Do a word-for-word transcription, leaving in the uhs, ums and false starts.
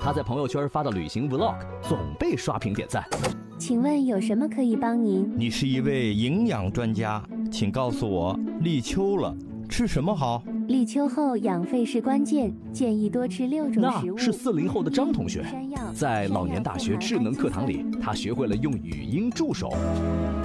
他在朋友圈发的旅行 vlog 总被刷屏点赞。 请问有什么可以帮您？ 你是一位营养专家，请告诉我，立秋了，吃什么好？ 立秋后养肺是关键，建议多吃六种食物。 那是四零后的张同学，在老年大学智能课堂里，他学会了用语音助手。